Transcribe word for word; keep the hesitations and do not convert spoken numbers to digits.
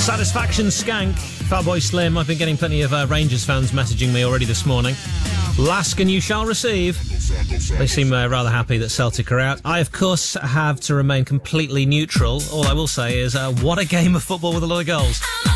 Satisfaction Skank, Fatboy Slim. I've been getting plenty of uh, Rangers fans messaging me already this morning. Lask and you shall receive. They seem uh, rather happy that Celtic are out. I, of course, have to remain completely neutral. All I will say is, uh, what a game of football with a lot of goals.